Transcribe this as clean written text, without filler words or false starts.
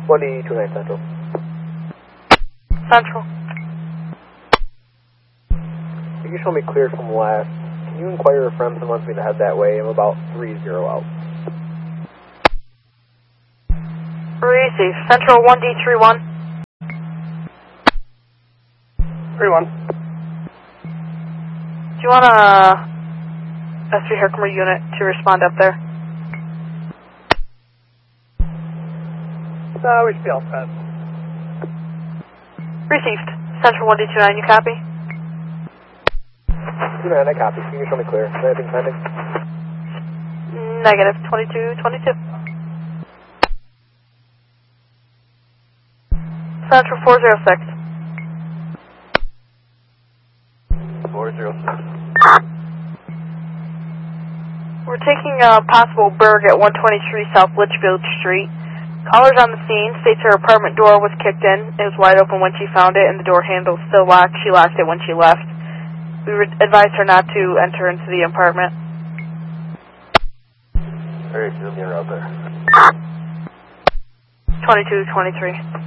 1D29 Central. Central. You can show me clear from west. Can you inquire if Remsen wants me to head that way? I'm about 30 out. Receive. Central 1D31. 31. Do you want a SV Herkimer unit to respond up there? We should be all set. Received. Central 1D29, you copy? 29, I copy. Can you show me clear? Is there anything pending? Negative. 2222. Central 406. 406. We're taking a possible Berg at 123 South Litchfield Street. Callers on the scene states her apartment door was kicked in. It was wide open when she found it, and the door handle still locked. She locked it when she left. We advised her not to enter into the apartment. Alright, you'll be out there. 2223.